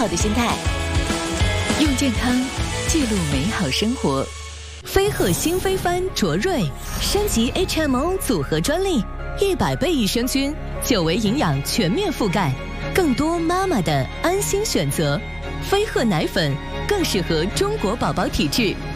好的心态。 用健康记录美好生活。飞鹤新飞帆卓瑞升级 HMO 组合专利，100倍益生菌，9维营养全面覆盖，更多妈妈的安心选择。飞鹤奶粉更适合中国宝宝体质。